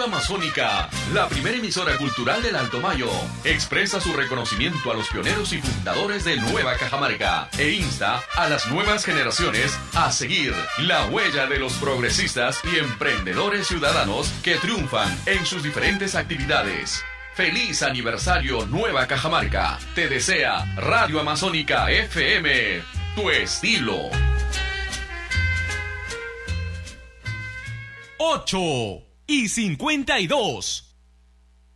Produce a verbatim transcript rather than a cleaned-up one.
Amazónica, la primera emisora cultural del Alto Mayo, expresa su reconocimiento a los pioneros y fundadores de Nueva Cajamarca e insta a las nuevas generaciones a seguir la huella de los progresistas y emprendedores ciudadanos que triunfan en sus diferentes actividades. ¡Feliz aniversario Nueva Cajamarca! Te desea Radio Amazónica F M, tu estilo. ocho y cincuenta y dos.